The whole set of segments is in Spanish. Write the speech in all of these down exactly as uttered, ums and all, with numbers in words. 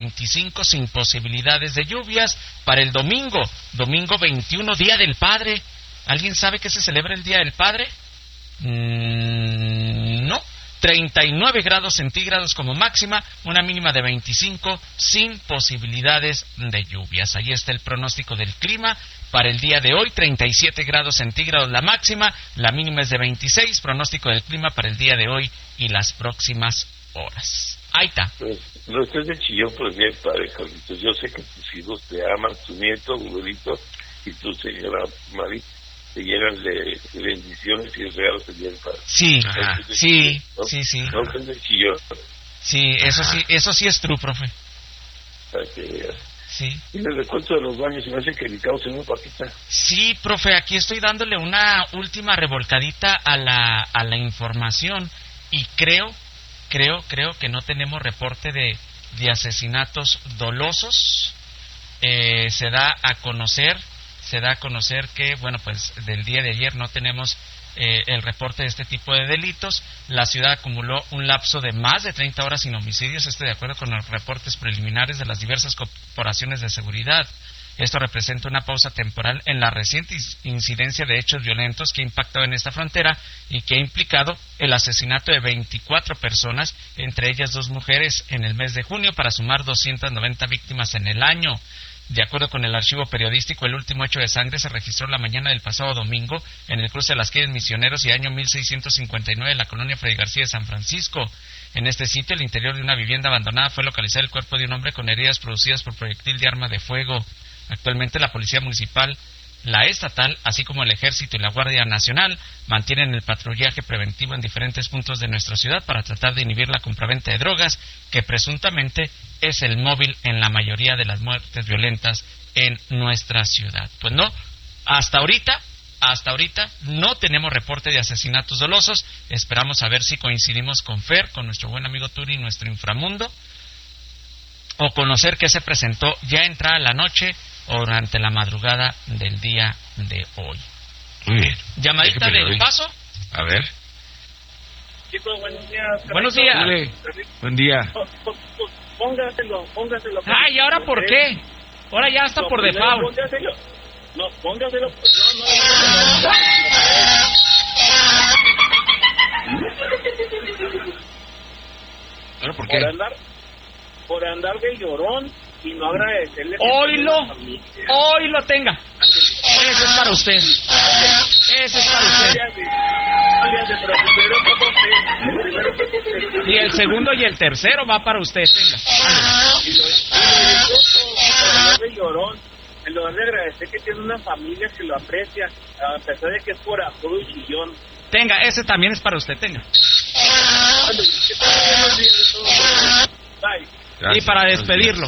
veinticinco sin posibilidades de lluvias. Para el domingo, domingo veintiuno, Día del Padre. ¿Alguien sabe que se celebra el Día del Padre? Mm, no. treinta y nueve grados centígrados como máxima, una mínima de veinticinco, sin posibilidades de lluvias. Ahí está el pronóstico del clima para el día de hoy, treinta y siete grados centígrados la máxima, la mínima es de veintiséis, pronóstico del clima para el día de hoy y las próximas horas. Ahí está. Pues, no estés de chillón, pues bien, padre Carlitos. Yo sé que tus hijos te aman, tu nieto, Gurito, y tu señora Mari, te llenan de bendiciones y regalos el día del padre. Sí, Ajá. sí, ¿no? sí, sí. No estés de chillón. Sí, eso sí, eso sí es true, profe. Para que veas. Sí. Y les recuento de los baños, se me hace que el caos en una patita. Sí, profe, aquí estoy dándole una última revolcadita a la a la información y creo, creo, creo que no tenemos reporte de, de asesinatos dolosos. Eh, se da a conocer, se da a conocer que, bueno, pues del día de ayer no tenemos eh, el reporte de este tipo de delitos. La ciudad acumuló un lapso de más de treinta horas sin homicidios, esto de acuerdo con los reportes preliminares de las diversas corporaciones de seguridad. Esto representa una pausa temporal en la reciente incidencia de hechos violentos que ha impactado en esta frontera y que ha implicado el asesinato de veinticuatro personas, entre ellas dos mujeres, en el mes de junio, para sumar doscientas noventa víctimas en el año. De acuerdo con el archivo periodístico, el último hecho de sangre se registró la mañana del pasado domingo en el cruce de las calles Misioneros y año mil seiscientos cincuenta y nueve en la colonia Fray García de San Francisco. En este sitio, el interior de una vivienda abandonada, fue localizado el cuerpo de un hombre con heridas producidas por proyectil de arma de fuego. Actualmente la Policía Municipal, la Estatal, así como el Ejército y la Guardia Nacional mantienen el patrullaje preventivo en diferentes puntos de nuestra ciudad para tratar de inhibir la compraventa de drogas, que presuntamente es el móvil en la mayoría de las muertes violentas en nuestra ciudad. Pues no, hasta ahorita, hasta ahorita no tenemos reporte de asesinatos dolosos. Esperamos a ver si coincidimos con Fer, con nuestro buen amigo Turi, nuestro inframundo, o conocer qué se presentó ya entrada la noche o durante la madrugada del día de hoy. Muy bien. Llamadita del paso. A ver. Chicos, buenos días. Buenos días. Dale. Buen día. Póngaselo, póngaselo. Ay, ¿y ahora por qué? Ahora ya está no, por default. Póngaselo. No, póngaselo. No, no, no. ¿Ahora por qué? Por andar, por andar de llorón y no agradecerle. Oílo, oílo tenga. Ese es para usted. Ese es para usted. Y el segundo y el tercero va para usted. Tenga. De llorón, en lugar de agradecer que tiene una familia que lo aprecia, a pesar de que es por apuro y chillón. Tenga, ese también es para usted. Tenga. Bye. Gracias, y para despedirlo.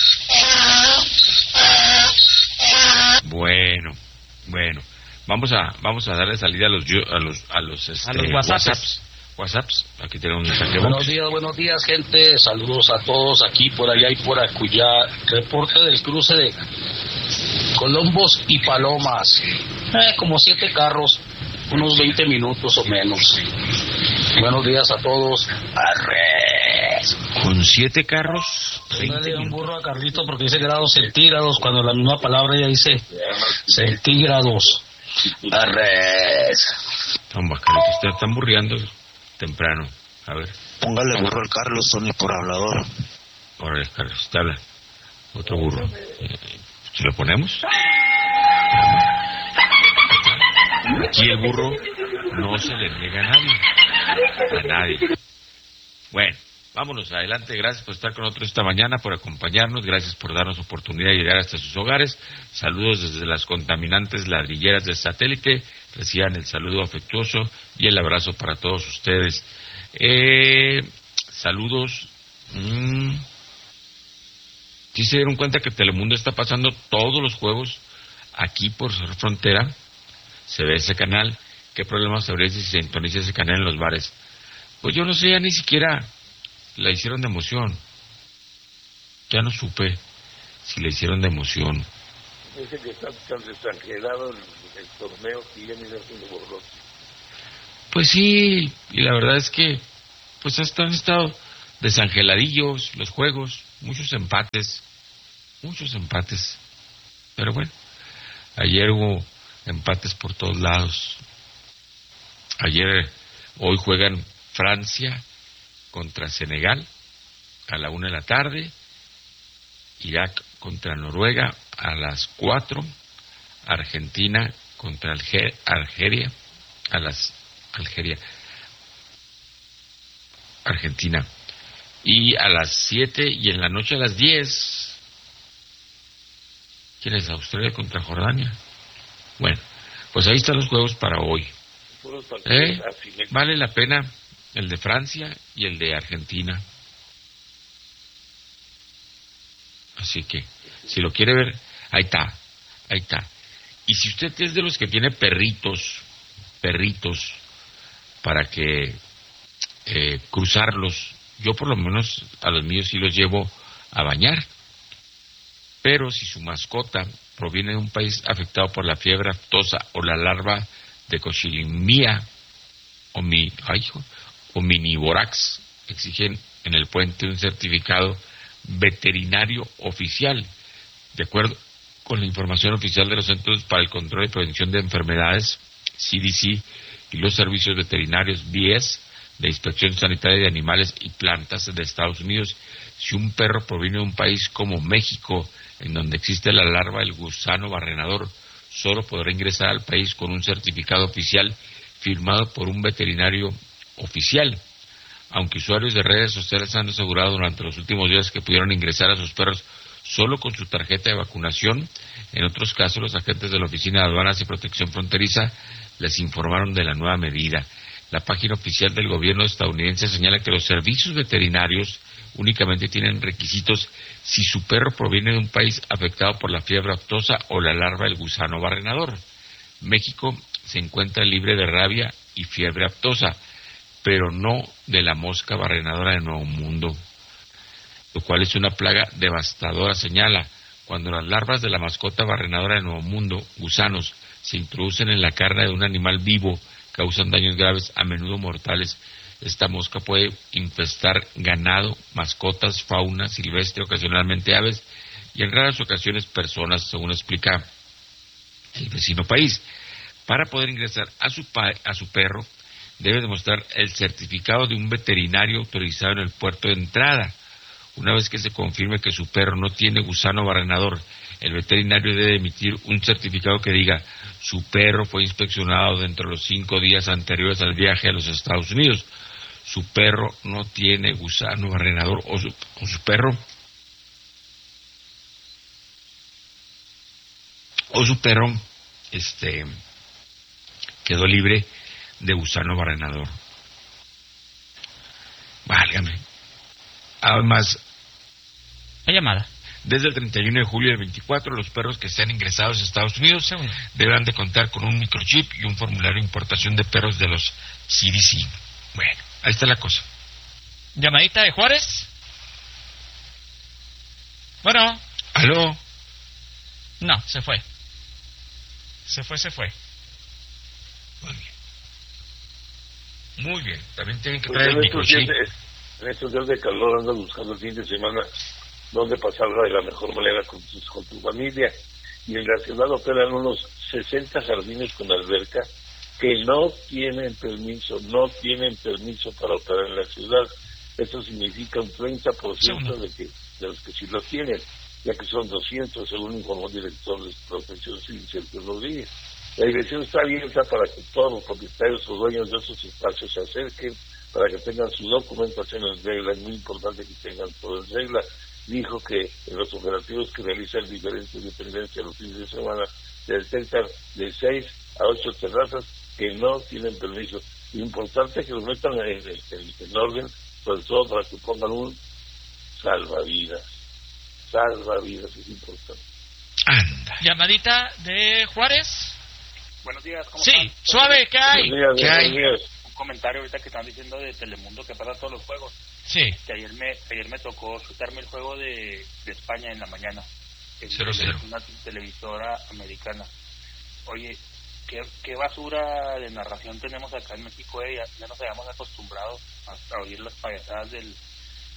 Bueno, bueno, vamos a vamos a darle salida a los a los a los, este, a los WhatsApps. WhatsApps. WhatsApps. Aquí tenemos un mensaje. Buenos días, buenos días, gente. Saludos a todos aquí, por allá y por acullá. Reporte del cruce de Colombos y Palomas. Eh, como siete carros, unos veinte minutos o menos. Buenos días a todos. Arres. Con siete carros. No le dio un burro a Carlito porque dice grados centígrados, cuando la misma palabra ya dice centígrados. Arres. Toma, Carlitos, te están burreando temprano. A ver. Póngale burro al Carlos, Tony, por hablador. Órale, Carlos, te habla. Otro burro. Eh, ¿Si lo ponemos? Aquí el burro no se le niega a nadie. A nadie. Bueno, vámonos adelante. Gracias por estar con nosotros esta mañana, por acompañarnos. Gracias por darnos oportunidad de llegar hasta sus hogares. Saludos desde las contaminantes ladrilleras del satélite. Reciban el saludo afectuoso y el abrazo para todos ustedes. Eh, saludos. Mm. ¿Sí se dieron cuenta que Telemundo está pasando todos los juegos aquí por frontera? Se ve ese canal. ¿Qué problemas habría si se sintoniza ese canal en los bares? Pues yo no sé, ya ni siquiera la hicieron de emoción. Ya no supe si la hicieron de emoción. Dice que está tan desangelado el, el torneo que ya ni le hacen borroso. Pues sí, y la verdad es que pues hasta han estado desangeladillos los juegos, muchos empates, muchos empates. Pero bueno, ayer hubo empates por todos lados. Ayer, hoy juegan Francia contra Senegal a la una de la tarde, Irak contra Noruega a las cuatro, Argentina contra Alger, Argelia a las Algeria, Argentina, y a las siete, y en la noche a las diez, ¿quién es? Australia contra Jordania. Bueno, pues ahí están los juegos para hoy. ¿Eh? Vale la pena el de Francia y el de Argentina. Así que, si lo quiere ver, ahí está, ahí está. Y si usted es de los que tiene perritos, perritos, para que eh, cruzarlos, yo por lo menos a los míos sí los llevo a bañar. Pero si su mascota proviene de un país afectado por la fiebre aftosa o la larva de Cochilimia o, mi, ay, o miniborax, exigen en el puente un certificado veterinario oficial, de acuerdo con la información oficial de los Centros para el Control y Prevención de Enfermedades, C D C, y los servicios veterinarios V S, de Inspección Sanitaria de Animales y Plantas de Estados Unidos. Si un perro proviene de un país como México, en donde existe la larva del gusano barrenador, solo podrá ingresar al país con un certificado oficial firmado por un veterinario oficial. Aunque usuarios de redes sociales han asegurado durante los últimos días que pudieron ingresar a sus perros solo con su tarjeta de vacunación, en otros casos los agentes de la Oficina de Aduanas y Protección Fronteriza les informaron de la nueva medida. La página oficial del gobierno estadounidense señala que los servicios veterinarios únicamente tienen requisitos si su perro proviene de un país afectado por la fiebre aftosa o la larva del gusano barrenador. México se encuentra libre de rabia y fiebre aftosa, pero no de la mosca barrenadora de Nuevo Mundo, lo cual es una plaga devastadora, señala. Cuando las larvas de la mascota barrenadora de Nuevo Mundo, gusanos, se introducen en la carne de un animal vivo, causan daños graves, a menudo mortales. Esta mosca puede infestar ganado, mascotas, fauna silvestre, ocasionalmente aves, y en raras ocasiones personas, según explica el vecino país. Para poder ingresar a su, pa- a su perro, debe demostrar el certificado de un veterinario autorizado en el puerto de entrada. Una vez que se confirme que su perro no tiene gusano barrenador, el veterinario debe emitir un certificado que diga: su perro fue inspeccionado dentro de los cinco días anteriores al viaje a los Estados Unidos. Su perro no tiene gusano barrenador, o su, o su perro o su perro este quedó libre de gusano barrenador. Válgame. Además, la llamada. Desde el treinta y uno de julio del veinticuatro, los perros que sean ingresados a Estados Unidos Segundo. deberán de contar con un microchip y un formulario de importación de perros de los C D C. Bueno, ahí está la cosa. Llamadita de Juárez. Bueno. ¿Aló? No, se fue. Se fue, se fue. Muy bien. Muy bien. También tienen que Pues traer el en estos días microchip. de- en estos días de calor andas buscando el fin de semana dónde pasarla de la mejor manera con, tus, con tu familia. Y en la ciudad operan unos sesenta jardines con alberca que no tienen permiso, no tienen permiso para operar en la ciudad. Eso significa un treinta por ciento de, que, de los que sí lo tienen, ya que son doscientos, según informó el director de Protección Civil, Sergio Rodríguez. La dirección está abierta para que todos los propietarios o dueños de esos espacios se acerquen, para que tengan su documentación en regla. Es muy importante que tengan todo en regla. Dijo que en los operativos que realizan diferentes dependencias los fines de semana se detectan de seis a ocho terrazas que no tienen permiso. Importante que los metan en, en, en orden, sobre todo para que pongan un salvavidas. Salvavidas es importante. Anda. Llamadita de Juárez. Buenos días, ¿cómo Sí, están? suave, ¿qué hay? Buenos días, ¿Qué hay? buenos días. Un comentario ahorita que están diciendo de Telemundo que pasa todos los juegos. Sí. Que ayer me ayer me tocó chutarme el juego de, de España en la mañana. Es Cero, cero. una televisora americana. Oye, ¿qué, qué basura de narración tenemos acá en México, eh? Ya, ya nos habíamos acostumbrado a, a oír las payasadas del,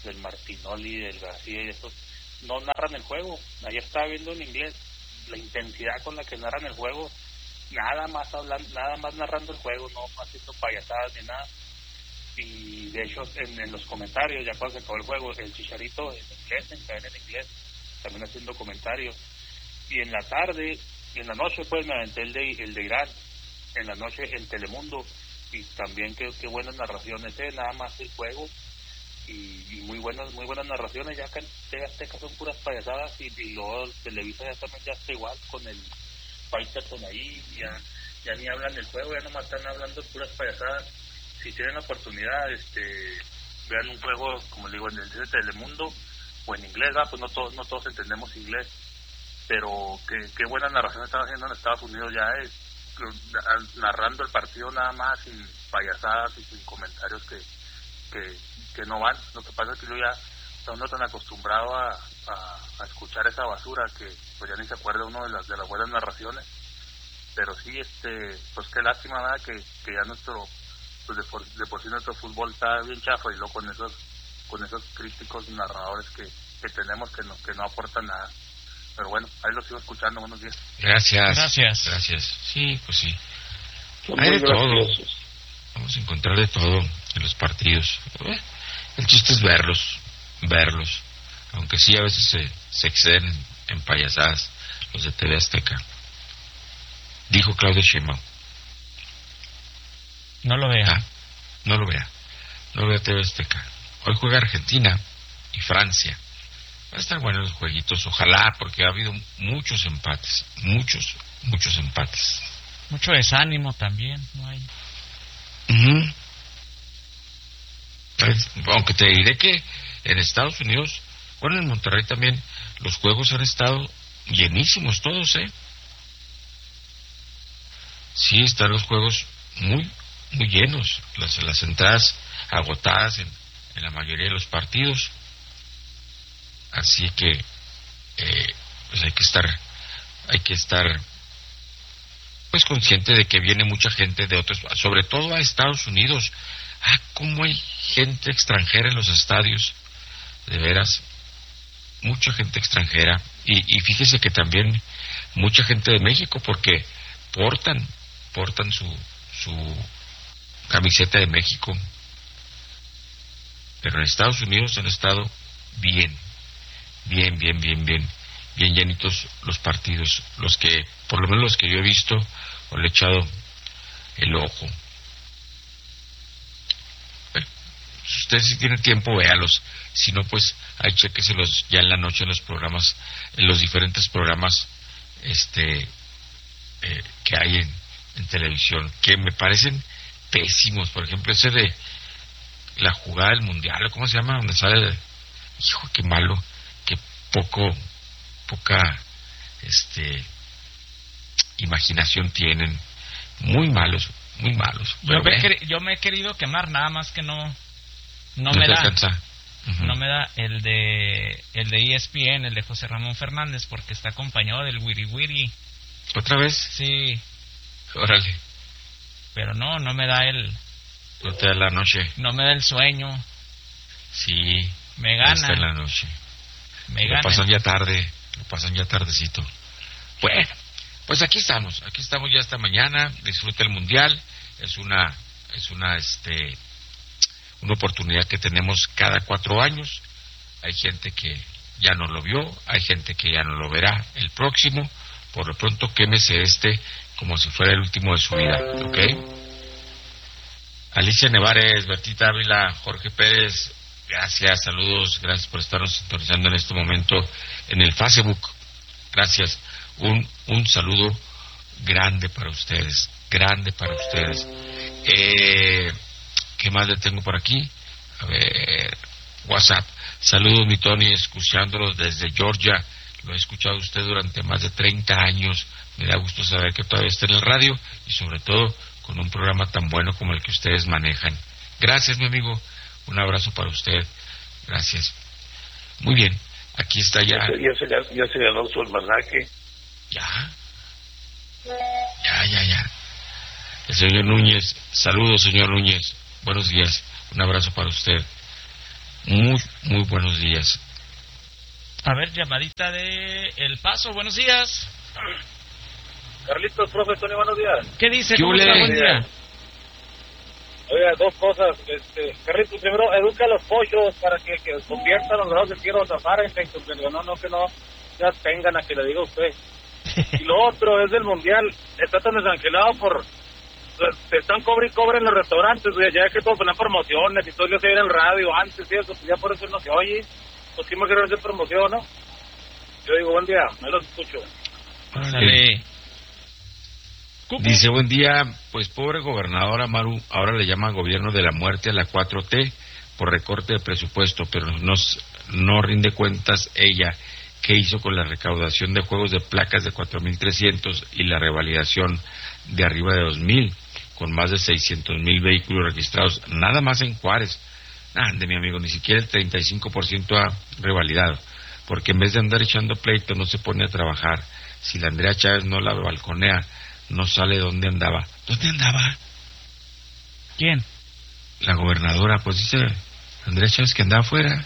del Martinoli, del García y esos, no narran el juego. Ayer estaba viendo en inglés la intensidad con la que narran el juego, nada más hablando, nada más narrando el juego, no haciendo payasadas ni nada. Y de hecho en, en los comentarios, ya cuando se acabó el juego, el Chicharito en inglés, en cadena en inglés, también haciendo comentarios. Y en la tarde, en la noche pues me aventé el de, el de Irán, en la noche en Telemundo, y también qué, qué buenas narraciones, eh, nada más el juego, y, y muy buenas muy buenas narraciones. Ya que en T V Azteca son puras payasadas, y, y luego Televisa ya también ya está igual con el Faitelson ahí, ya, ya ni hablan del juego, ya nomás están hablando de puras payasadas. Si tienen la oportunidad, este, vean un juego, como le digo, en el de Telemundo, o en inglés, ¿verdad? Pues no todos, no todos entendemos inglés, pero qué, qué buena narración están haciendo en Estados Unidos ya es, narrando el partido nada más, sin payasadas y sin comentarios que, que, que no van. Lo que pasa es que yo ya está uno tan acostumbrado a, a, a escuchar esa basura que pues ya ni se acuerda uno de las de las buenas narraciones. Pero sí, este, pues qué lástima, ¿verdad? Que, que ya nuestro, pues de por, de por sí nuestro fútbol está bien chafa, y luego con esos con esos críticos narradores que, que tenemos que no, que no aportan nada. Pero bueno, ahí lo sigo escuchando. Buenos días. Gracias. Gracias. Gracias. Sí, pues sí. Son Hay muy de todo. graciosos. Vamos a encontrar de todo en los partidos. Eh, El chiste es verlos, verlos. Aunque sí a veces se, se exceden en, en payasadas los de T V Azteca. Dijo Claudio Sheinbaum. No lo vea. Ah, no lo vea. No vea T V Azteca. Hoy juega Argentina y Francia. Va a estar buenos los jueguitos, ojalá, porque ha habido muchos empates, muchos, muchos empates. Mucho desánimo también, no hay. Uh-huh. Pues, aunque te diré que en Estados Unidos, bueno, en Monterrey también, los juegos han estado llenísimos todos, ¿eh? Sí, están los juegos muy, muy llenos, las, las entradas agotadas en, en la mayoría de los partidos. Así que eh, pues hay que estar hay que estar pues consciente de que viene mucha gente de otros, sobre todo a Estados Unidos. Ah, cómo hay gente extranjera en los estadios, de veras, mucha gente extranjera. Y, y fíjese que también mucha gente de México, porque portan portan su su camiseta de México. Pero en Estados Unidos han estado bien Bien, bien, bien, bien, bien llenitos los partidos, los que, por lo menos los que yo he visto, o le he echado el ojo. Bueno, si usted si tiene tiempo, véalos. Si no, pues ahí chéqueselos ya en la noche en los programas, en los diferentes programas este eh, que hay en, en televisión, que me parecen pésimos. Por ejemplo, ese de la jugada del mundial, ¿cómo se llama? Donde sale de... Hijo, qué malo. poco poca este imaginación tienen, muy malos, muy malos. Yo me, he, yo me he querido quemar, nada más que no no, no me da uh-huh. no me da el de el de E S P N, el de José Ramón Fernández, porque está acompañado del Wiri Wiri. ¿Otra vez? Sí. Órale. Pero no, no me da el... No te da la noche. No me da el sueño. Sí. Me gana. Está en la noche. Me lo pasan ya tarde, lo pasan ya tardecito. Bueno, pues aquí estamos, aquí estamos ya esta mañana. Disfruta el mundial, es una, es una, este, una oportunidad que tenemos cada cuatro años. Hay gente que ya no lo vio, hay gente que ya no lo verá el próximo. Por lo pronto quémese este como si fuera el último de su vida, ¿ok? Alicia Nevares, Bertita Ávila, Jorge Pérez. Gracias, saludos, gracias por estarnos sintonizando en este momento en el Facebook. Gracias, un un saludo grande para ustedes, grande para ustedes. Eh, ¿Qué más le tengo por aquí? A ver, WhatsApp. Saludos, mi Tony, escuchándolos desde Georgia. Lo he escuchado usted durante más de treinta años. Me da gusto saber que todavía está en el radio y sobre todo con un programa tan bueno como el que ustedes manejan. Gracias, mi amigo. Un abrazo para usted. Gracias. Muy bien. Aquí está ya. Ya, ya, se, ganó, ya se ganó su almanaque. Ya. Ya, ya, ya. El señor Núñez. Saludos, señor Núñez. Buenos días. Un abrazo para usted. Muy, muy buenos días. A ver, llamadita de El Paso, buenos días. Carlitos, profe, Tony, buenos días. ¿Qué dice? ¿Qué ¿Cómo huele? está? Buen día. Oiga, dos cosas. Este, Carlitos, primero, educa a los pollos para que, que conviertan los grados de tierra o zafaren, que no, no, que no ya tengan a que le diga usted. Y lo otro es del mundial. Está tan desangelado por... Te están cobre y cobre en los restaurantes, güey. Ya es que todo ponen promociones y todo lo que hay en el radio antes y eso, pues ya por eso no se oye. Pues sí me quiero hacer promoción, ¿no? Yo digo, buen día, me los escucho. Sale. Dice, buen día, pues pobre gobernador Amaru, ahora le llama gobierno de la muerte a la cuatro T por recorte de presupuesto, pero nos, no rinde cuentas ella qué hizo con la recaudación de juegos de placas de cuatro mil trescientos y la revalidación de arriba de dos mil, con más de seiscientos mil vehículos registrados, nada más en Juárez. Ande, mi amigo, ni siquiera el treinta y cinco por ciento ha revalidado, porque en vez de andar echando pleito no se pone a trabajar. Si la Andrea Chávez no la balconea, no sale dónde andaba. ¿Dónde andaba? ¿Quién? La gobernadora, pues dice Andrea Chávez que andaba afuera.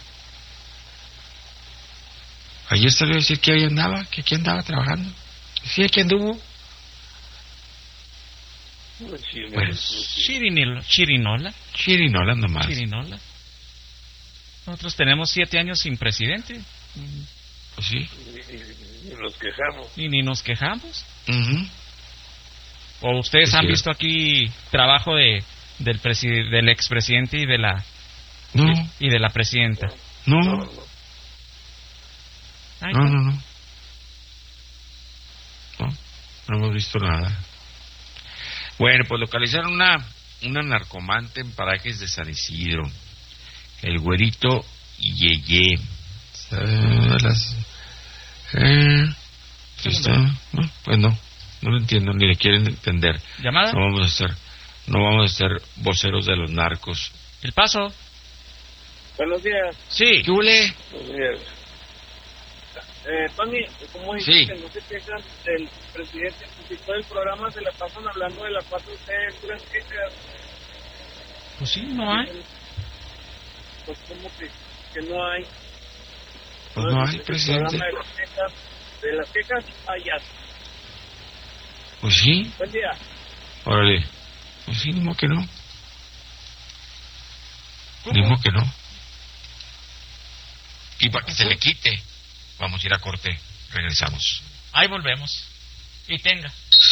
Ayer salió a decir que ahí andaba, que aquí andaba trabajando. Sí, aquí anduvo. Pues, Chirinola. Chirinola. Chirinola nomás. Chirinola. Nosotros tenemos siete años sin presidente. Pues sí. Y nos quejamos. Y ni nos quejamos. Uh-huh. ¿O ustedes Sí, han sí. visto aquí trabajo de del preside, del expresidente y de la No, y de la presidenta? no, No, no, no. Ay, no, no. No, no hemos visto nada. Bueno, pues localizaron una una narcomante en parajes de San Isidro. El güerito Yeye. Eh, las, eh, ¿sí está? No, pues no, no lo entiendo, ni le quieren entender. ¿Llamada? No vamos a ser, no vamos a ser voceros de los narcos. El Paso. Buenos días. Sí. ¿Qué huele? Buenos días. Eh, Tony, como dices Sí. que no se quejan del presidente, pues si todo el programa se la pasan hablando de la cuatro T, puras quejas. Pues sí, no hay. Pues como que, que no hay. Pues no hay, El presidente. programa de las quejas, de las quejas hayas. Pues sí, Buen día. órale. Pues sí, ni modo que no. Ni modo que no. Y para que se le quite, vamos a ir a corte. Regresamos. Ahí volvemos. Y tenga.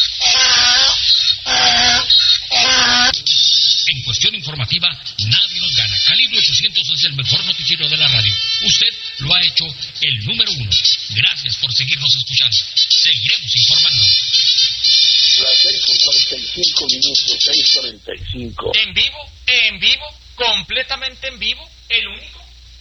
En cuestión informativa, nadie nos gana. Calibre ochocientos es el mejor noticiero de la radio. Usted lo ha hecho el número uno. Gracias por seguirnos escuchando. Seguiremos informando. Las seis con cuarenta y cinco minutos, seis cuarenta y cinco. En vivo, en vivo, completamente en vivo, el único,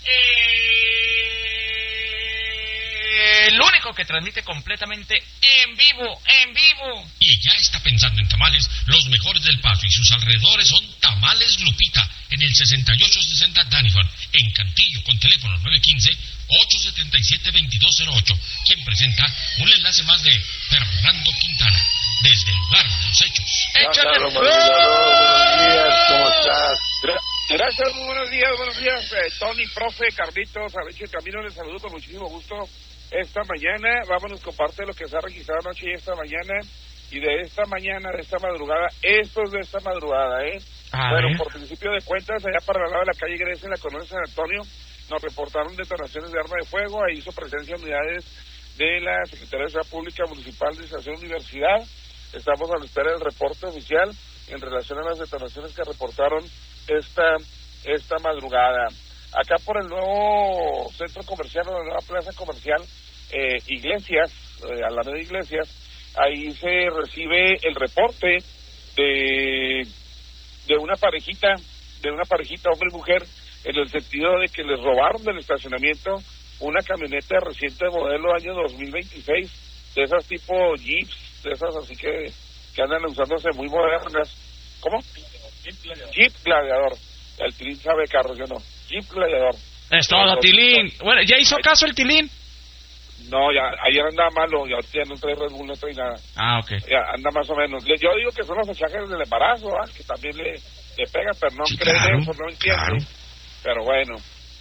el único que transmite completamente en vivo, en vivo. Y ella está pensando en tamales, los mejores del Paso y sus alrededores son Tamales Lupita, en el sesenta y ocho sesenta Daniford, en Cantillo, con teléfono nueve uno cinco, ocho siete siete, dos dos cero ocho, quien presenta un enlace más de Fernando Quintana, desde el lugar de los hechos. Échale. Carlos Manuel, buenos días, ¿cómo estás? Gracias, muy buenos días, buenos días, eh, Tony, profe, Carlitos, Abeche Camino, les saludo con muchísimo gusto esta mañana. Vámonos con parte de lo que se ha registrado anoche y esta mañana, y de esta mañana, de esta madrugada, esto es de esta madrugada, ¿eh? A bueno, ver. por principio de cuentas, allá para el lado de la calle Grecia, en la colonia San Antonio, nos reportaron detonaciones de arma de fuego. Ahí hizo presencia unidades de la Secretaría de Seguridad Pública Municipal de Estación Universidad. Estamos a la espera del reporte oficial en relación a las detonaciones que reportaron esta esta madrugada. Acá por el nuevo centro comercial, la nueva plaza comercial, eh, Iglesias, eh, Alameda Iglesias, ahí se recibe el reporte de de una parejita, de una parejita hombre y mujer, en el sentido de que les robaron del estacionamiento una camioneta reciente modelo año dos mil veintiséis, de esas tipo Jeeps, de esas así que, que andan usándose muy modernas. ¿Cómo? Jeep Gladiador. Jeep Gladiador. El Tilín sabe carros, yo no. Jeep Gladiador. Es todo, Tilín. Bueno, ¿ya hizo caso el Tilín? No, ya, ayer andaba malo, y ahorita ya no trae Red Bull, no trae nada. Ah, ok. Ya anda más o menos. Le- Yo digo que son los achaques del embarazo, ¿ah? Que también le, le pegan, pero no Sí, creen claro, eso, no entienden. claro. Pero bueno,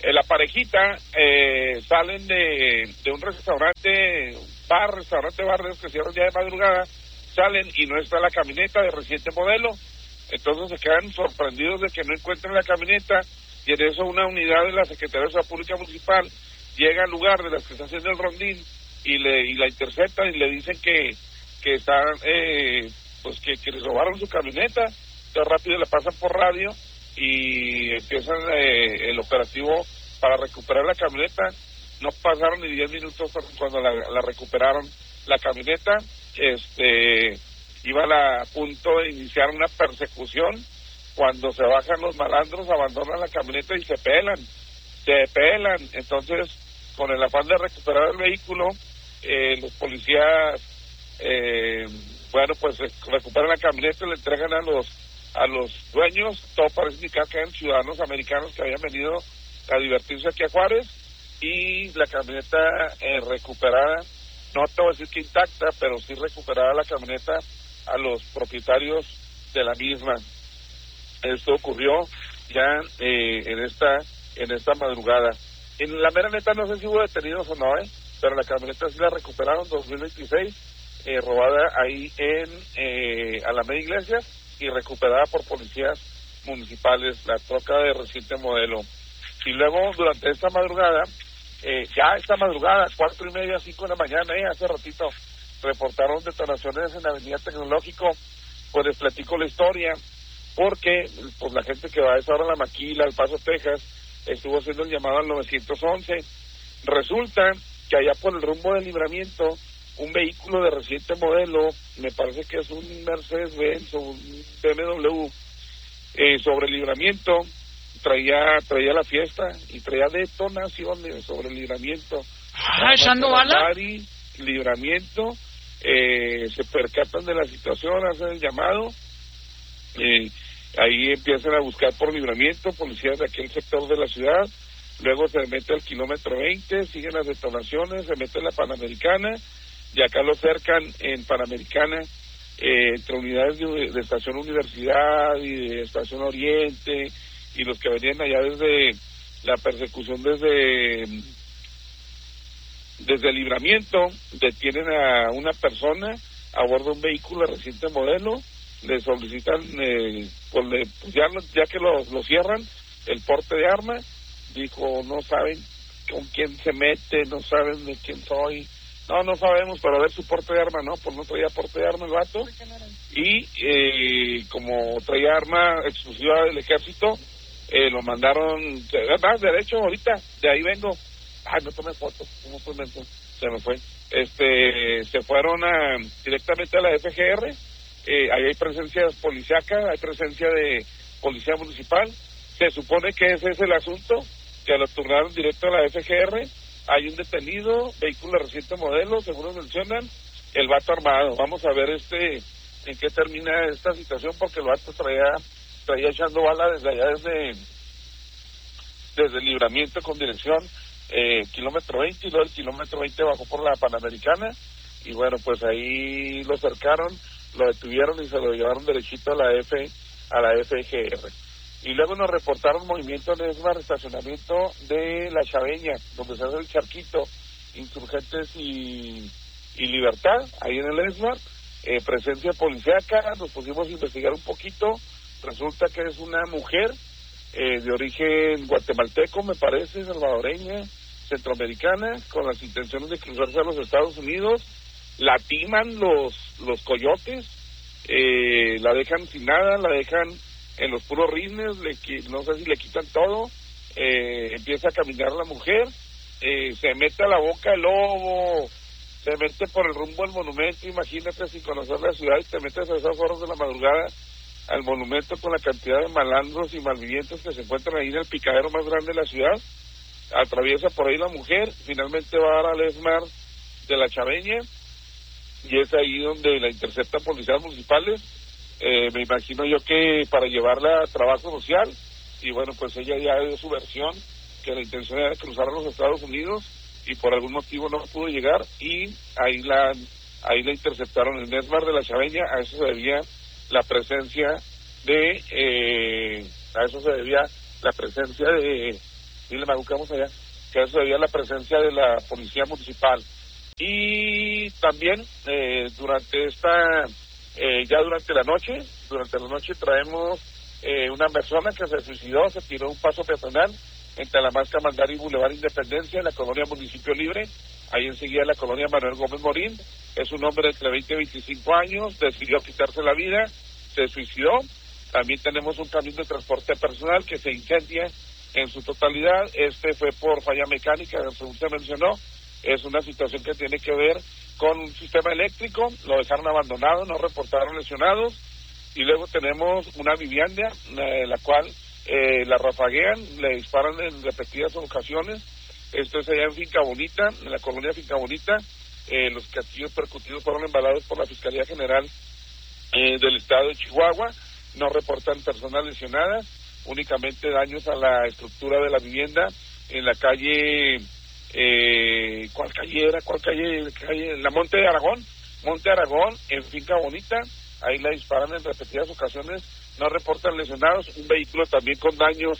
Eh, la parejita eh, salen de, de un restaurante, bar, restaurante bar, que cierran ya de madrugada, salen y no está la camioneta de reciente modelo. Entonces se quedan sorprendidos de que no encuentran la camioneta, y en eso una unidad de la Secretaría de Seguridad Pública Municipal llega al lugar de las que está haciendo el rondín y le y la interceptan y le dicen que que están eh, pues que, que les robaron su camioneta. Entonces rápido le pasan por radio y empiezan eh, el operativo para recuperar la camioneta. No pasaron ni diez minutos cuando la, la recuperaron la camioneta. Este iban a punto de iniciar una persecución cuando se bajan los malandros, abandonan la camioneta y se pelan, se pelan. Entonces, con el afán de recuperar el vehículo, eh, los policías, eh, bueno, pues recuperan la camioneta y le entregan a los a los dueños. Todo parece indicar que eran ciudadanos americanos que habían venido a divertirse aquí a Juárez, y la camioneta eh, recuperada, no te voy a decir que intacta, pero sí recuperada la camioneta a los propietarios de la misma. Esto ocurrió ya eh, en esta en esta madrugada. En la mera neta no sé si hubo detenidos o no, ¿eh? Pero la camioneta sí la recuperaron dos mil veintiséis, eh, robada ahí en eh, Alameda Iglesias y recuperada por policías municipales, la troca de reciente modelo. Y luego durante esta madrugada, eh, ya esta madrugada, cuatro y media, cinco de la mañana, eh, hace ratito, reportaron detonaciones en la Avenida Tecnológico. Pues les platico la historia, porque pues la gente que va a esa hora a La Maquila, al Paso, Texas, estuvo haciendo el llamado al nueve once. Resulta que allá por el rumbo del Libramiento, un vehículo de reciente modelo, me parece que es un Mercedes-Benz o un B M W, eh, sobre el Libramiento, traía traía la fiesta y traía detonaciones sobre el Libramiento. Ah, echando bala. Libramiento, eh, se percatan de la situación, hacen el llamado, eh, ahí empiezan a buscar por Libramiento, policías de aquel sector de la ciudad. Luego se mete al kilómetro veinte, siguen las detonaciones, se mete en la Panamericana, y acá lo cercan en Panamericana, eh, entre unidades de, de Estación Universidad y de Estación Oriente, y los que venían allá desde la persecución desde desde el Libramiento, detienen a una persona a bordo de un vehículo de reciente modelo, le solicitan, eh, pues, le, pues ya, ya que lo, lo cierran, el porte de arma. Dijo, no saben con quién se mete, no saben de quién soy. No, no sabemos, pero a ver su porte de arma, no, pues no traía porte de arma el vato. Y eh, como traía arma exclusiva del ejército, eh, lo mandaron, más derecho ahorita, de ahí vengo. Ay, no tomé fotos, ¿cómo fue? Se me fue. Este, se fueron a, directamente a la F G R, eh, ahí hay presencia policíaca, hay presencia de policía municipal. Se supone que ese es el asunto, que lo turnaron directo a la F G R. Hay un detenido, vehículo de reciente modelo, según nos mencionan, el vato armado. Vamos a ver este en qué termina esta situación, porque el vato traía, traía echando bala desde allá, desde, desde el Libramiento con dirección eh, kilómetro veinte, y luego el kilómetro veinte bajó por la Panamericana, y bueno, pues ahí lo cercaron, lo detuvieron y se lo llevaron derechito a la F, a la F G R. Y luego nos reportaron movimiento en el estacionamiento de La Chaveña, donde se hace el charquito, Insurgentes y, y Libertad, ahí en el ESMAR, eh, presencia policíaca. Nos pusimos a investigar un poquito. Resulta que es una mujer eh, de origen guatemalteco, me parece, salvadoreña, centroamericana, con las intenciones de cruzarse a los Estados Unidos. La timan los, los coyotes, eh, la dejan sin nada, la dejan en los puros rines, le, no sé si le quitan todo, eh, empieza a caminar la mujer, eh, se mete a la boca el lobo, se mete por el rumbo al monumento. Imagínate, sin conocer la ciudad, y te metes a esas horas de la madrugada al monumento con la cantidad de malandros y malvivientes que se encuentran ahí en el picadero más grande de la ciudad. Atraviesa por ahí la mujer, finalmente va a dar al ESMAR de La Chaveña, y es ahí donde la interceptan policías municipales. Eh, me imagino yo que para llevarla a trabajo social, y bueno, pues ella ya dio su versión, que la intención era cruzar a los Estados Unidos, y por algún motivo no pudo llegar, y ahí la ahí la interceptaron en el ESMAR de La Chaveña. A eso se debía la presencia de, eh, a eso se debía la presencia de, dile Magu que vamos allá, que eso debía la presencia de la policía municipal. Y también eh, durante esta, eh, ya durante la noche, durante la noche traemos eh, una persona que se suicidó, se tiró un paso peatonal entre la Masca Mandari y Boulevard Independencia, en la colonia Municipio Libre. Ahí enseguida la colonia Manuel Gómez Morín. Es un hombre entre veinte y veinticinco años, decidió quitarse la vida, se suicidó. También tenemos un camión de transporte personal que se incendia en su totalidad. Este fue por falla mecánica, según se mencionó. Es una situación que tiene que ver con un sistema eléctrico, lo dejaron abandonado, no reportaron lesionados. Y luego tenemos una vivienda, eh, la cual eh, la rafaguean, le disparan en repetidas ocasiones. Esto es allá en Finca Bonita, en la colonia Finca Bonita. Eh, los castillos percutidos fueron embalados por la Fiscalía General eh, del Estado de Chihuahua. No reportan personas lesionadas, únicamente daños a la estructura de la vivienda en la calle, eh, ¿cuál calle era? ¿Cuál calle? calle? La Monte de Aragón, Monte Aragón, en Finca Bonita. Ahí la disparan en repetidas ocasiones, no reportan lesionados. Un vehículo también con daños,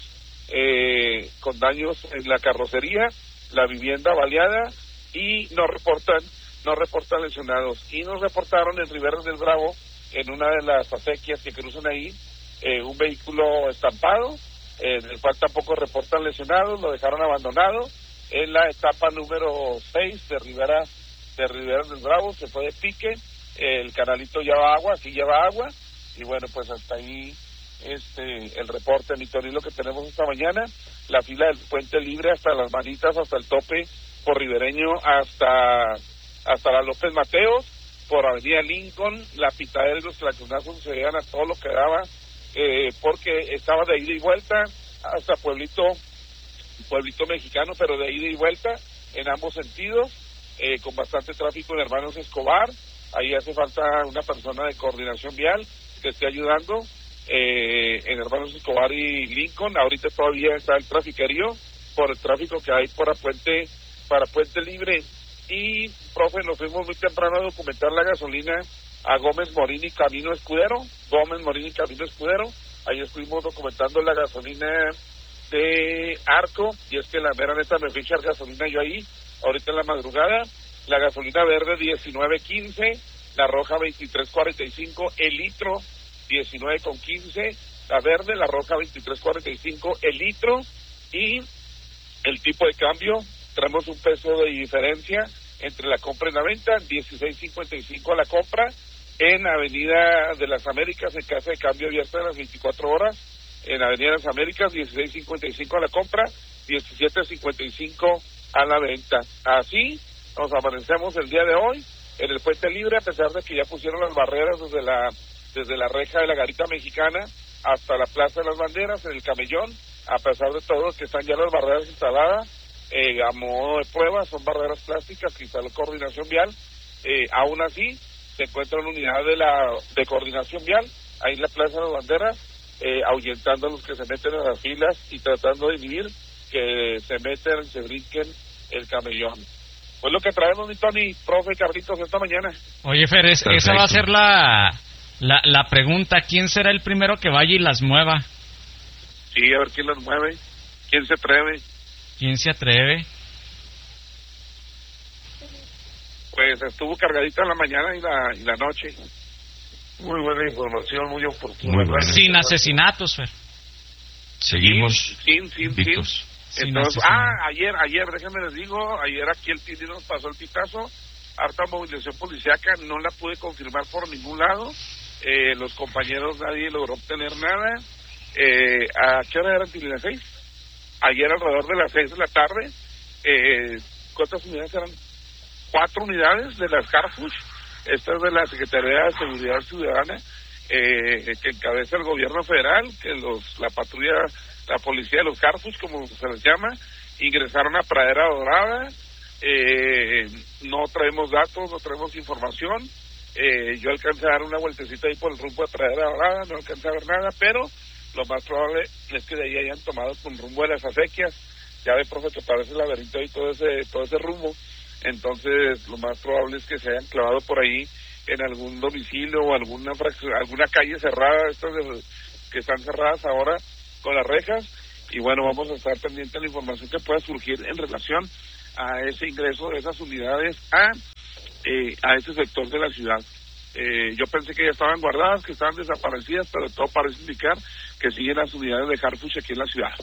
eh, con daños en la carrocería, la vivienda baleada, y no reportan, no reportan lesionados. Y nos reportaron en Riberas del Bravo, en una de las acequias que cruzan ahí, eh, un vehículo estampado, eh, del cual tampoco reportan lesionados, lo dejaron abandonado en la etapa número seis de Rivera, de Riberas del Bravo. Se fue de pique, el canalito lleva agua, aquí lleva agua, y bueno, pues hasta ahí este el reporte, mi Tony, lo que tenemos esta mañana. La fila del Puente Libre hasta las Manitas, hasta el tope, por Ribereño hasta hasta la López Mateos, por Avenida Lincoln, la pitadera y los claxonazos se veían a todo lo que daba, eh, porque estaba de ida y vuelta hasta Pueblito, Pueblito Mexicano, pero de ida y vuelta en ambos sentidos, eh, con bastante tráfico en Hermanos Escobar. Ahí hace falta una persona de coordinación vial que esté ayudando eh, en Hermanos Escobar y Lincoln. Ahorita todavía está el trafiquerío por el tráfico que hay para Puente, para Puente Libre. Y, profe, nos fuimos muy temprano a documentar la gasolina a Gómez Morín y Camino Escudero, Gómez Morín y Camino Escudero. Ahí estuvimos documentando la gasolina de Arco, y es que la mera neta me fui a echar gasolina yo ahí, ahorita en la madrugada. La gasolina verde diecinueve quince, la roja veintitrés cuarenta y cinco, el litro diecinueve con quince, la verde, la roja veintitrés cuarenta y cinco, el litro. Y el tipo de cambio, tenemos un peso de diferencia entre la compra y la venta, dieciséis cincuenta y cinco a la compra, en Avenida de las Américas, en casa de cambio abierta de las veinticuatro horas, en Avenida de las Américas, dieciséis cincuenta y cinco a la compra, diecisiete cincuenta y cinco a la venta. Así nos amanecemos el día de hoy en el Puente Libre, a pesar de que ya pusieron las barreras desde la desde la reja de la Garita Mexicana hasta la Plaza de las Banderas, en el Camellón. A pesar de todo que están ya las barreras instaladas, eh, a modo de prueba, son barreras plásticas que instaló Coordinación Vial. Eh, aún así, se encuentra una unidad de la de Coordinación Vial ahí en la Plaza de las Banderas, eh, ahuyentando a los que se meten en las filas y tratando de inhibir que se meten, se brinquen el camellón. Pues lo que traemos, mi Tony, profe Carlitos, esta mañana. Oye, Fer, es, esa va a ser la, la la pregunta. ¿Quién será el primero que vaya y las mueva? Sí, a ver quién las mueve. ¿Quién se atreve? ¿Quién se atreve? Pues estuvo cargadita en la mañana y la, y la noche. Muy buena información, muy oportuna. Muy buena. Sin asesinatos, Fer. Seguimos sin, sin, invictos. sin. Entonces, ah, ayer, ayer, déjenme les digo, ayer aquí el Tini nos pasó el pitazo, harta movilización policíaca, no la pude confirmar por ningún lado, eh, los compañeros nadie logró obtener nada. Eh, ¿a qué hora eran, Tini? ¿Las seis? Ayer alrededor de las seis de la tarde, eh, ¿cuántas unidades eran? Cuatro unidades de las Carfush, esta es de la Secretaría de Seguridad Ciudadana, eh, que encabeza el gobierno federal, que los la patrulla, la policía de los Carfush, como se les llama, ingresaron a Pradera Dorada. Eh, no traemos datos, no traemos información. Eh, yo alcancé a dar una vueltecita ahí por el rumbo de Pradera Dorada, no alcancé a ver nada, pero lo más probable es que de ahí hayan tomado con rumbo de las acequias. Ya ve, profe, que parece el laberinto y todo ese, todo ese rumbo. Entonces, lo más probable es que se hayan clavado por ahí en algún domicilio o alguna fracción, alguna calle cerrada, estas de, que están cerradas ahora con las rejas. y bueno, vamos a estar pendientes de la información que pueda surgir en relación a ese ingreso de esas unidades a, eh, a ese sector de la ciudad. Eh, yo pensé que ya estaban guardadas, que estaban desaparecidas, pero todo parece indicar que siguen las unidades de Harfuch aquí en la ciudad.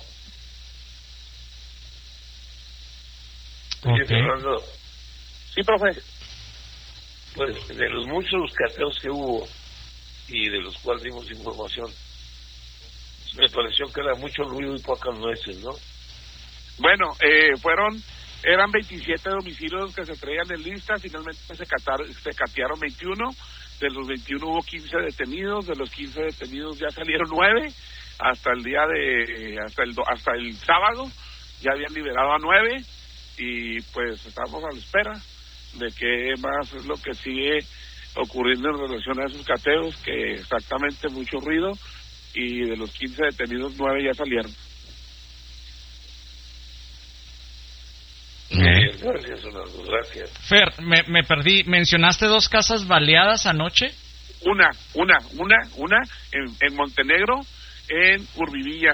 Okay. Fernando, sí, profe. Pues de los muchos cateos que hubo y de los cuales dimos información, me pareció que era mucho ruido y pocas nueces, ¿no? Bueno, eh, fueron, eran veintisiete domicilios que se traían en lista, finalmente se, catar, se catearon veintiuno, de los veintiuno hubo quince detenidos, de los quince detenidos ya salieron nueve, hasta el día de, hasta el, hasta el sábado, ya habían liberado a nueve, y pues estamos a la espera de qué más es lo que sigue ocurriendo en relación a esos cateos, que exactamente mucho ruido, y de los quince detenidos, nueve ya salieron. Eh. Gracias, Fernando, gracias. Fer, me, me perdí, ¿mencionaste dos casas baleadas anoche? Una, una, una, una en, en Montenegro, en Urbivilla.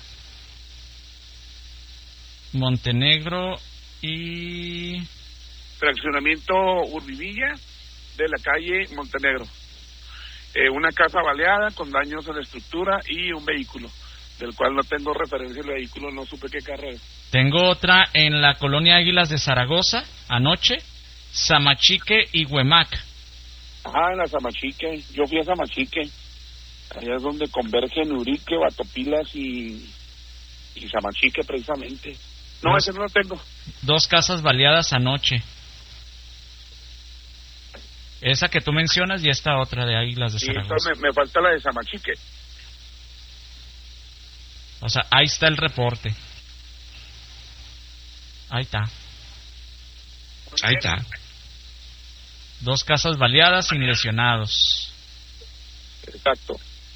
Montenegro y... Fraccionamiento Urbivilla de la calle Montenegro. Eh, una casa baleada con daños en la estructura y un vehículo, del cual no tengo referencia el vehículo, no supe qué carro es. Tengo otra en la colonia Águilas de Zaragoza, anoche, Samachique y Huemac. Ah, en la Samachique, yo fui a Samachique, allá es donde convergen Urique, Batopilas y, y Samachique precisamente. No, Dos, ese no lo tengo. Dos casas baleadas anoche. Esa que tú mencionas y esta otra de Águilas de sí, Zaragoza. Me, me falta la de Samachique. O sea, ahí está el reporte. Ahí está. Ahí está. Dos casas baleadas sin lesionados. Exacto.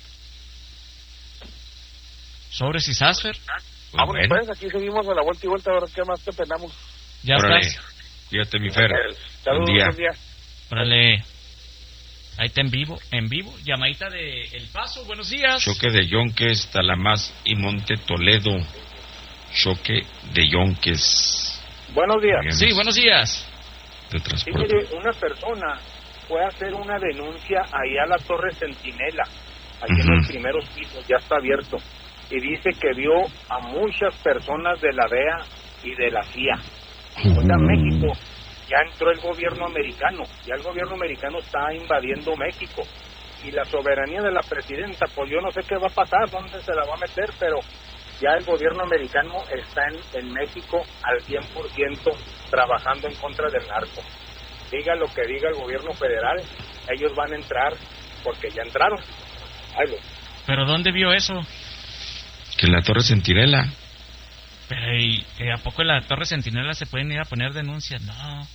¿Sobres y Sasfer? Ah, bueno, pues aquí seguimos a la vuelta y vuelta, ahora qué más te penamos. Ya Órale. estás. Fíjate, mi Fer. Saludos, Buen día. buen día. Órale. Ahí está en vivo, en vivo. Llamadita de El Paso, buenos días. Choque de Yonques, Talamás y Monte Toledo. Choque de Yonques. Buenos días. Bien, Sí, buenos días. De Sí, transporte. mire, una persona fue a hacer una denuncia ahí a la Torre Centinela, ahí Uh-huh. en los primeros pisos, ya está abierto, y dice que vio a muchas personas de la D E A y de la C I A. Uh-huh. Oiga, México, ya entró el gobierno americano, ya el gobierno americano está invadiendo México, y la soberanía de la presidenta, pues yo no sé qué va a pasar, dónde se la va a meter, pero ya el gobierno americano está en, en México al cien por ciento trabajando en contra del narco. Diga lo que diga el gobierno federal, ellos van a entrar porque ya entraron. Ay, lo... ¿Pero dónde vio eso? Que la Torre Centinela. Pero ¿y, y a poco en la Torre Centinela se pueden ir a poner denuncias? No.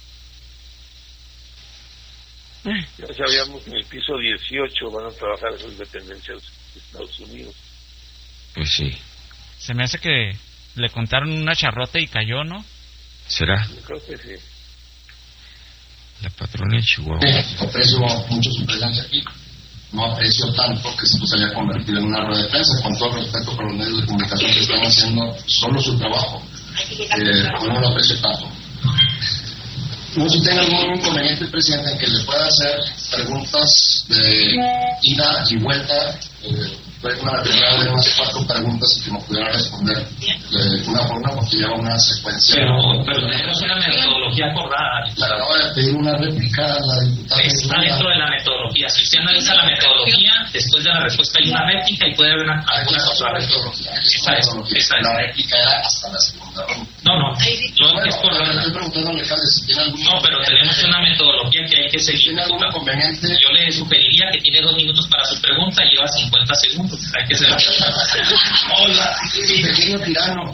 Ya sabíamos que en el piso dieciocho van a trabajar esas dependencias de Estados Unidos. Pues sí. Se me hace que le contaron una charrota y cayó, ¿no? ¿Será? Yo creo que sí. La patrona de Chihuahua. Aprecio mucho su presencia aquí. No aprecio tanto que se haya convertido en una rueda de prensa, con todo el respeto para los medios de comunicación que están haciendo solo su trabajo. Eh, no lo aprecio tanto. No sé si tenga algún inconveniente el presidente en que le pueda hacer preguntas de ida y vuelta. Eh, fue una primera de unas cuatro preguntas y que me pudiera responder de una por una porque lleva una secuencia. Pero, pero tenemos una metodología acordada. Le acabo de pedir una réplica a la diputada. Está dentro de la metodología. Si usted analiza la metodología, después de la respuesta hay una réplica y puede haber una alguna otra metodología. Esa es, esa es. La réplica era hasta la segunda ronda. No, no. Yo bueno, es por la... estoy preguntando al alcalde si tiene algún... No, pero tenemos una metodología que hay que seguir. ¿Tiene algún inconveniente? Yo le sugeriría que tiene dos minutos para su pregunta y lleva cincuenta segundos. Hay que ser... Hola, mi pequeño tirano.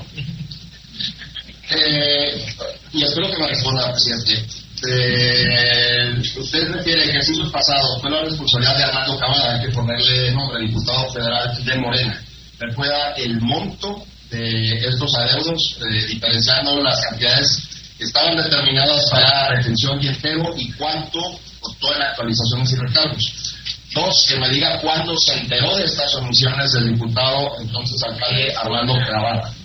Eh, y espero que me responda, presidente. Eh, usted refiere a ejercicios pasados, fue la responsabilidad de Armando Cavada, hay que ponerle nombre, diputado federal de Morena. ¿Recuerda el monto de estos adeudos, eh, diferenciando las cantidades que estaban determinadas para retención y entero y cuánto costó en actualizaciones y recargos? Dos, que me diga cuándo se enteró de estas omisiones del diputado, entonces alcalde Armando Cavada.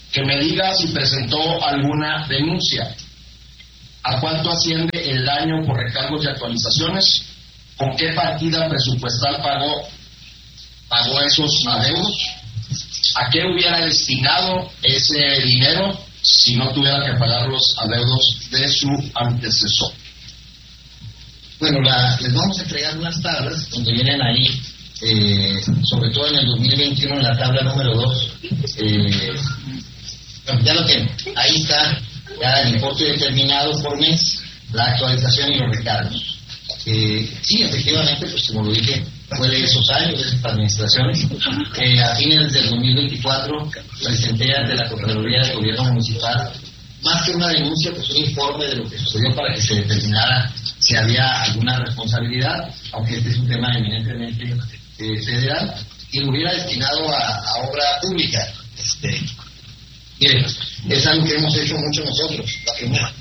Que me diga si presentó alguna denuncia. ¿A cuánto asciende el daño por recargos y actualizaciones? ¿Con qué partida presupuestal pagó, pagó esos adeudos? ¿A qué hubiera destinado ese dinero si no tuviera que pagar los adeudos de su antecesor? Bueno, la, les vamos a entregar unas tablas donde vienen ahí, eh, sobre todo en el dos mil veintiuno, en la tabla número dos. Eh, bueno, ya lo tengo. Ahí está ya el importe determinado por mes, la actualización y los recargos. Eh, sí, efectivamente, pues como lo dije, fue de esos años, de esas administraciones. Eh, a fines del dos mil veinticuatro presenté ante la Contraloría del Gobierno Municipal, más que una denuncia, pues un informe de lo que sucedió para que se determinara si había alguna responsabilidad, aunque este es un tema eminentemente eh, federal, y lo hubiera destinado a, a obra pública. Este, mire, es algo que hemos hecho mucho nosotros, la primera.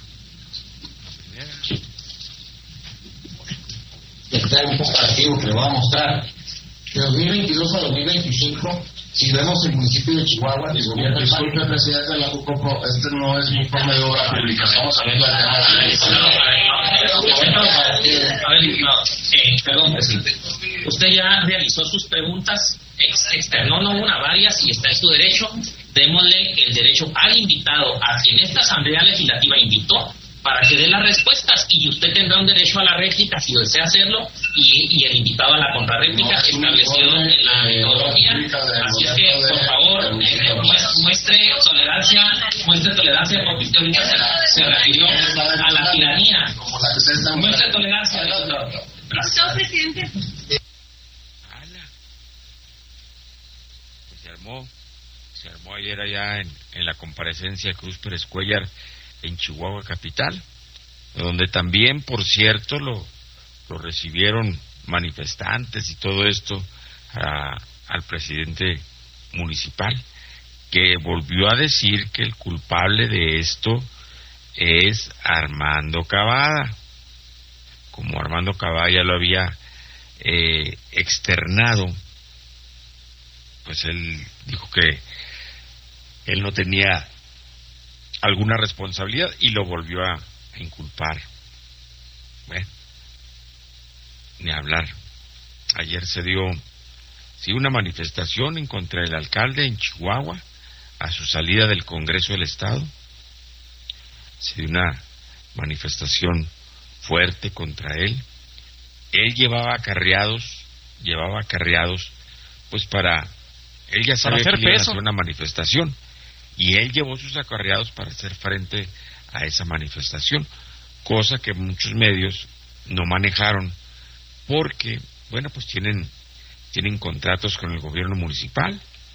Está un comparativo que le voy a mostrar. De dos mil veintidós a dos mil veinticinco, si vemos el municipio de Chihuahua, el gobierno del Disculpe, presidente de la Jucopo, este no es un informe de obra pública, estamos hablando del tema de la ley. A ver, eh, perdón, presidente. Usted ya realizó sus preguntas, ex externó no una, varias, y está en su derecho. Démosle el derecho al invitado, a quien esta Asamblea Legislativa invitó, para que dé las respuestas, y usted tendrá un derecho a la réplica si desea hacerlo, y, y el invitado a la contrarréplica, no, establecido en la metodología. Así es que, por favor, eh, muestre tolerancia, muestre tolerancia, porque usted ahorita se, se refirió a la tiranía. Muestre tolerancia. Gracias, presidente. Pues se armó, se armó ayer allá en, en la comparecencia de Cruz Pérez Cuellar en Chihuahua capital, donde también, por cierto, lo, lo recibieron manifestantes y todo esto a, al presidente municipal, que volvió a decir que el culpable de esto es Armando Cavada, como Armando Cavada ya lo había eh, externado, pues él dijo que él no tenía alguna responsabilidad y lo volvió a, a inculpar. Bueno, ni hablar. Ayer se dio sí una manifestación en contra del alcalde en Chihuahua a su salida del Congreso del Estado. Se dio una manifestación fuerte contra él. Él llevaba acarreados, llevaba acarreados, pues para él ya sabía que iba a hacer una manifestación. Y él llevó sus acarreados para hacer frente a esa manifestación, cosa que muchos medios no manejaron, porque, bueno, pues tienen, tienen contratos con el gobierno municipal,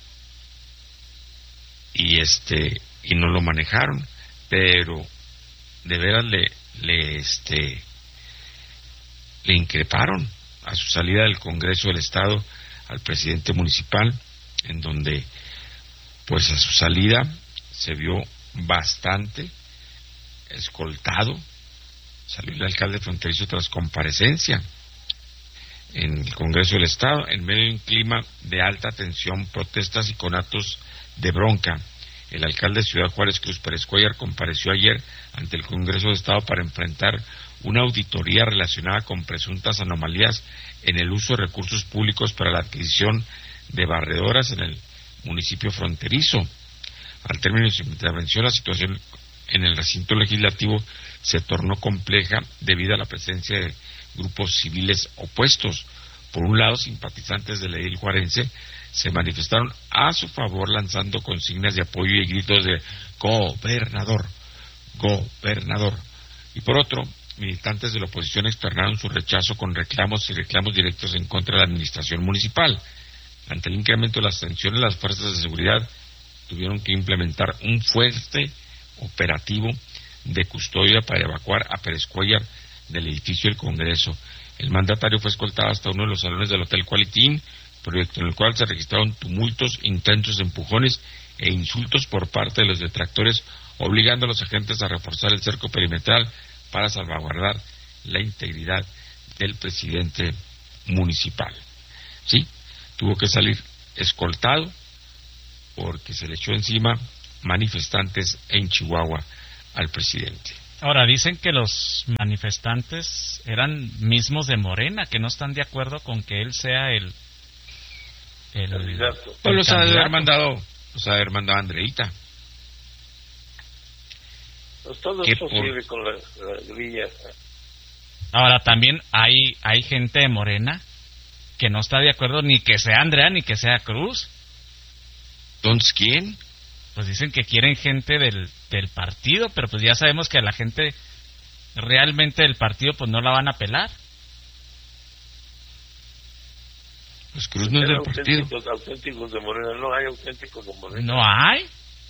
y este, y no lo manejaron, pero de veras le, le, este, le increparon a su salida del Congreso del Estado al presidente municipal, en donde pues a su salida se vio bastante escoltado. Salió el alcalde fronterizo tras comparecencia en el Congreso del Estado, en medio de un clima de alta tensión, protestas y conatos de bronca. El alcalde de Ciudad Juárez, Cruz Pérez Cuellar, compareció ayer ante el Congreso del Estado para enfrentar una auditoría relacionada con presuntas anomalías en el uso de recursos públicos para la adquisición de barredoras en el municipio fronterizo. Al término de su intervención, la situación en el recinto legislativo se tornó compleja debido a la presencia de grupos civiles opuestos. Por un lado, simpatizantes del edil juarense se manifestaron a su favor lanzando consignas de apoyo y gritos de gobernador, gobernador. Y por otro, militantes de la oposición externaron su rechazo con reclamos y reclamos directos en contra de la administración municipal. Ante el incremento de las tensiones, las fuerzas de seguridad tuvieron que implementar un fuerte operativo de custodia para evacuar a Pérez Cuellar del edificio del Congreso. El mandatario fue escoltado hasta uno de los salones del Hotel Quality Inn, proyecto en el cual se registraron tumultos, intentos de empujones e insultos por parte de los detractores, obligando a los agentes a reforzar el cerco perimetral para salvaguardar la integridad del presidente municipal. Sí, tuvo que salir escoltado porque se le echó encima manifestantes en Chihuahua al presidente. Ahora, dicen que los manifestantes eran mismos de Morena, que no están de acuerdo con que él sea el... el candidato. Pues los ha de haber mandado, los ha de haber mandado a Andreita. Pues todo es posible por... con la, la grilla. Ahora, también hay, hay gente de Morena que no está de acuerdo ni que sea Andrea ni que sea Cruz. ¿Entonces quién? Pues dicen que quieren gente del, del partido, pero pues ya sabemos que a la gente realmente del partido pues no la van a pelar. Pues Cruz no es del partido. Auténticos, auténticos de Morena, no hay auténticos de Morena. ¿No hay?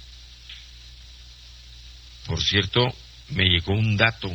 Por cierto, me llegó un dato,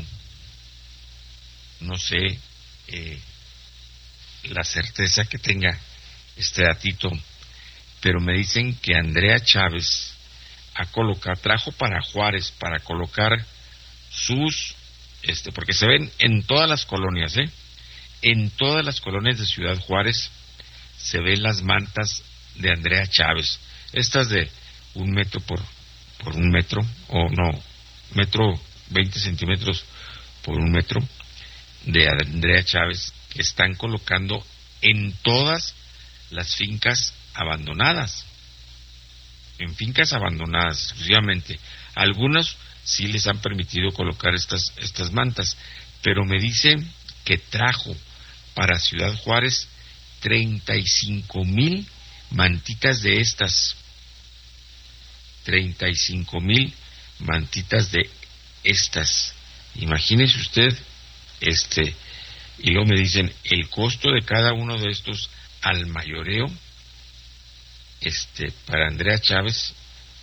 no sé eh, la certeza que tenga este datito, pero me dicen que Andrea Chávez a colocar, trajo para Juárez para colocar sus, este, porque se ven en todas las colonias, ¿eh? En todas las colonias de Ciudad Juárez se ven las mantas de Andrea Chávez, estas de un metro por, por un metro, o no, metro veinte centímetros por un metro, de Andrea Chávez, que están colocando en todas las fincas abandonadas. En fincas abandonadas exclusivamente. Algunos sí les han permitido colocar estas estas mantas, pero me dicen que trajo para Ciudad Juárez treinta y cinco mil mantitas de estas. treinta y cinco mil mantitas de estas. Imagínese usted, este, y luego me dicen el costo de cada uno de estos al mayoreo. Este, para Andrea Chávez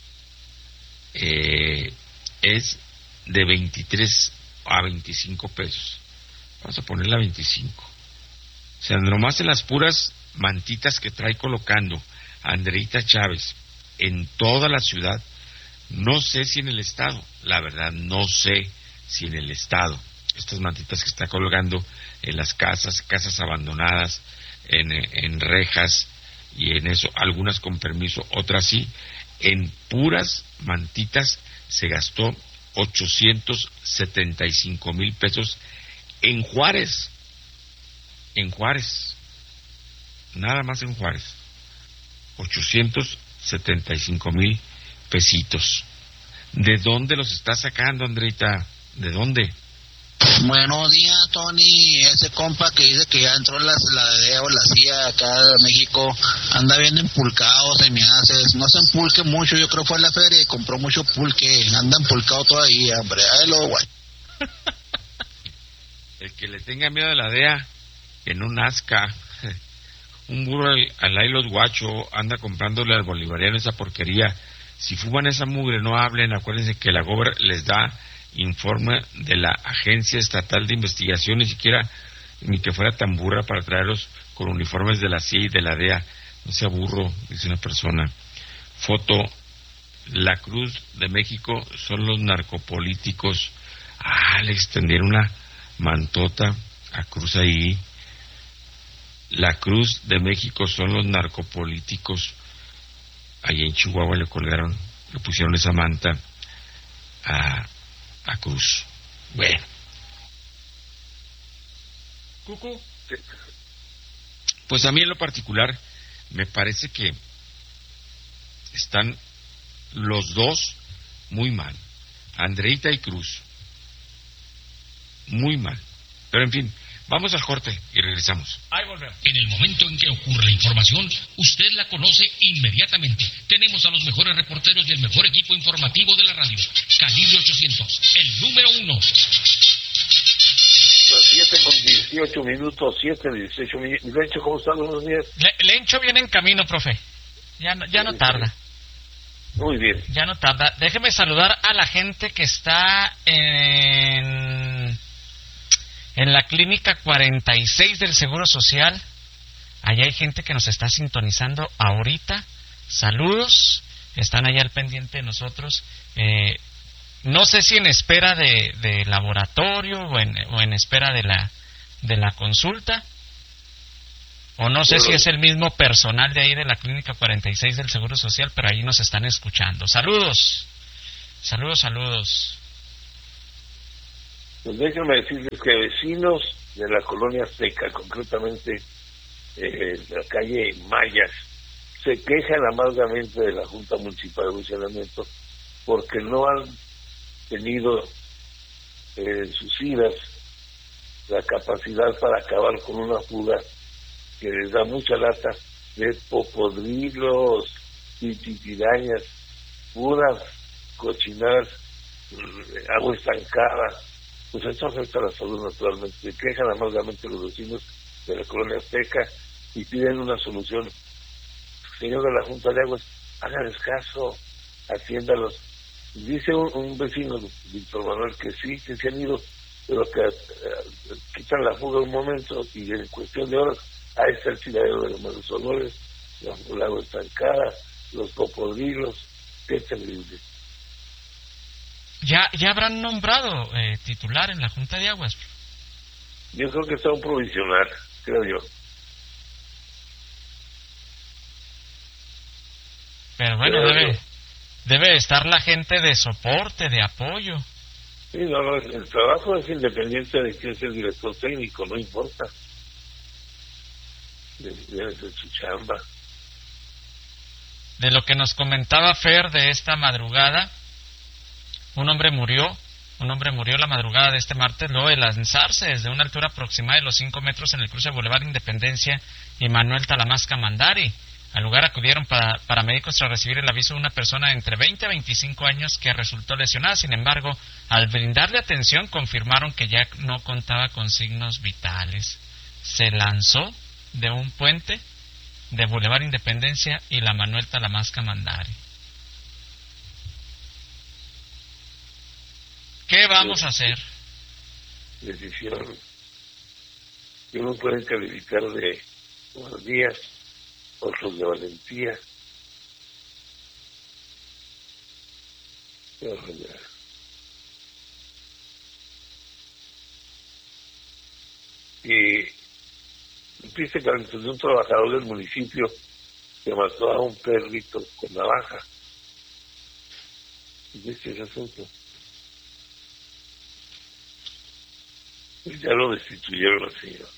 eh, es de veintitrés a veinticinco pesos. Vamos a ponerla a veinticinco. O sea, nomás en las puras mantitas que trae colocando Andreita Chávez en toda la ciudad, no sé si en el estado, la verdad no sé si en el estado, estas mantitas que está colgando en las casas, casas abandonadas, en, en rejas, y en eso, algunas con permiso, otras sí, en puras mantitas se gastó ochocientos setenta y cinco mil pesos en Juárez, en Juárez, nada más en Juárez, ochocientos setenta y cinco mil pesitos. ¿De dónde los está sacando, Andreita? ¿De dónde? Buenos días, Tony. Ese compa que dice que ya entró la, la D E A o la C I A acá de México anda bien empulcado, se me hace. No se empulque mucho, yo creo que fue a la feria y compró mucho pulque. Anda empulcado todavía, hombre. Ay, lo guay. El que le tenga miedo a la D E A, que no nazca. Un burro al, al ahí los guacho anda comprándole al bolivariano esa porquería. Si fuman esa mugre, no hablen. Acuérdense que la Gober les da informe de la Agencia Estatal de Investigación, ni siquiera ni que fuera tan burra para traerlos con uniformes de la C I A y de la D E A. No sea burro, dice una persona. Foto: la Cruz de México son los narcopolíticos. Ah, le extendieron una mantota a Cruz ahí. La Cruz de México son los narcopolíticos. Allí en Chihuahua le colgaron, le pusieron esa manta a a Cruz. Bueno. Cucu. Pues a mí en lo particular me parece que están los dos muy mal. Andreita y Cruz. Muy mal. Pero en fin, vamos al corte y regresamos. Ahí volvemos. En el momento en que ocurre la información, usted la conoce inmediatamente. Tenemos a los mejores reporteros y el mejor equipo informativo de la radio. Calibre ochocientos, el número uno. Las siete con dieciocho minutos, siete, dieciocho minutos. Lencho, ¿cómo están? Buenos días. Le, Lencho viene en camino, profe. Ya no, ya no tarda. Muy bien. Ya no tarda. Déjeme saludar a la gente que está en... en la clínica cuarenta y seis del Seguro Social. Allá hay gente que nos está sintonizando ahorita. Saludos. Están allá al pendiente de nosotros. Eh, no sé si en espera de, de laboratorio o en, o en espera de la, de la consulta. O no sé pero, si es el mismo personal de ahí de la Clínica cuarenta y seis del Seguro Social, pero ahí nos están escuchando. Saludos. Saludos, saludos. Pues déjenme decirles que vecinos de la colonia Azteca, concretamente eh, la calle Mayas, se quejan amargamente de la Junta Municipal de Funcionamiento porque no han tenido eh, en sus iras la capacidad para acabar con una fuga que les da mucha lata de popodrilos y titirañas, puras cochinadas, agua estancada. Pues esto afecta a la salud naturalmente. Se quejan amargamente los vecinos de la colonia Azteca y piden una solución. Señor de la Junta de Aguas, háganles caso, atiéndalos. Dice un, un vecino, Víctor Manuel, que sí, que se han ido, pero que uh, quitan la fuga un momento y en cuestión de horas, ahí está el tiradero de los olores, la, la agua estancada, los popodrilos. Qué terrible. ¿Ya, ya habrán nombrado eh, titular en la Junta de Aguas? Yo creo que está un provisional, creo yo. Pero bueno, creo debe, yo. debe estar la gente de soporte, de apoyo. Sí, no, no, el trabajo es independiente de quién es el director técnico, no importa. Debe ser su chamba. De lo que nos comentaba Fer de esta madrugada, un hombre murió, un hombre murió la madrugada de este martes luego de lanzarse desde una altura aproximada de los cinco metros en el cruce Boulevard Independencia y Manuel Talamasca Mandari. Al lugar acudieron para, paramédicos tras recibir el aviso de una persona de entre veinte a veinticinco años que resultó lesionada. Sin embargo, al brindarle atención, confirmaron que ya no contaba con signos vitales. Se lanzó de un puente de Boulevard Independencia y la Manuel Talamasca Mandari. ¿Qué vamos a hacer? Decisión que uno puede calificar de buenos días, otros de valentía. Y dice que antes de un trabajador del municipio que mató a un perrito con navaja. ¿Viste ese asunto? Ya lo destituyeron al señor.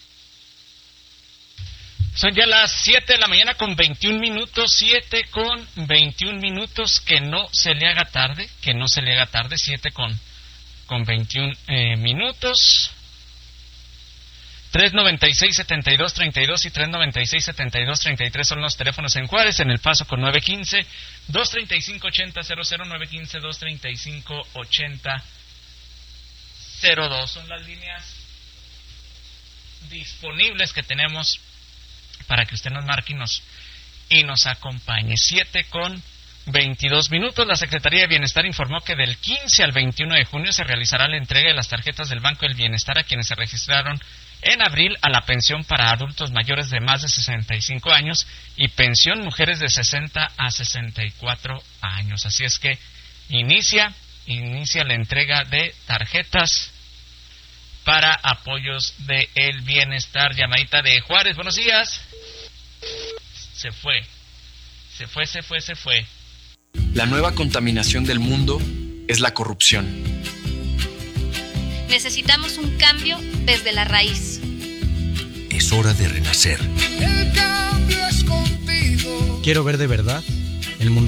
Son ya las siete de la mañana con veintiún minutos, siete con veintiún minutos, que no se le haga tarde, que no se le haga tarde, siete con, con veintiún eh, minutos. tres noventa y seis, setenta y dos, treinta y dos y tres noventa y seis, setenta y dos, treinta y tres son los teléfonos en Juárez, en El Paso con nueve quince, dos treinta y cinco, ochenta cero cero, nueve quince, dos treinta y cinco, ochenta cero dos son las líneas disponibles que tenemos para que usted nos marque y nos, y nos acompañe. siete con veintidós minutos. La Secretaría de Bienestar informó que del quince al veintiuno de junio se realizará la entrega de las tarjetas del Banco del Bienestar a quienes se registraron en abril a la pensión para adultos mayores de más de sesenta y cinco años y pensión mujeres de sesenta a sesenta y cuatro años. Así es que inicia, inicia la entrega de tarjetas para apoyos del bienestar. Llamadita de Juárez, buenos días. Se fue, se fue, se fue, se fue. La nueva contaminación del mundo es la corrupción. Necesitamos un cambio desde la raíz. Es hora de renacer. El cambio es contigo. Quiero ver de verdad el mundo